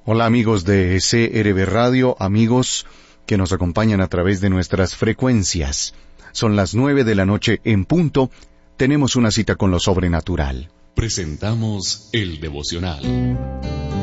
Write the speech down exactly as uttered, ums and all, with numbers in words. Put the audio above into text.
Hola amigos de C R B Radio, amigos que nos acompañan a través de nuestras frecuencias. Son las nueve de la noche en punto. Tenemos una cita con lo sobrenatural. Presentamos el devocional.